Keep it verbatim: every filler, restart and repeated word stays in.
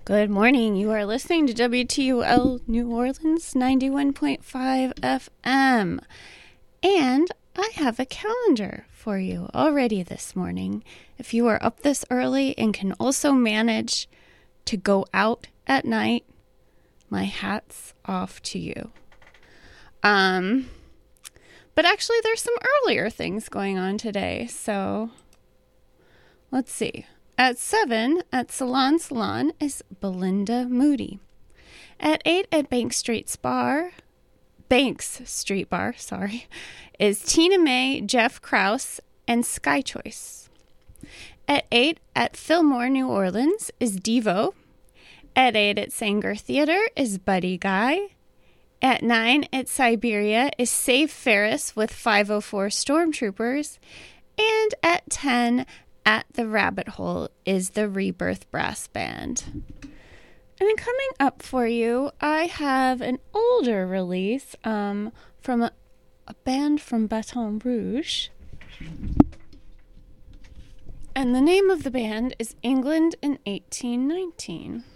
Good morning. You are listening to W T U L New Orleans ninety-one point five F M. And I have a calendar for you already this morning. If you are up this early and can also manage to go out at night, my hat's off to you. Um, but actually there's some earlier things going on today. So let's see. At seven, at Salon Salon, is Belinda Moody. At eight, at Bank Street Bar, Banks Street Bar, sorry, is Tina May, Jeff Krause, and Sky Choice. At eight, at Fillmore, New Orleans, is Devo. At eight, at Sanger Theater, is Buddy Guy. At nine, at Siberia, is Save Ferris with five oh four Stormtroopers. And at ten, at the Rabbit Hole, is the Rebirth Brass Band. And coming up for you, I have an older release um, from a, a band from Baton Rouge. And the name of the band is England in eighteen nineteen.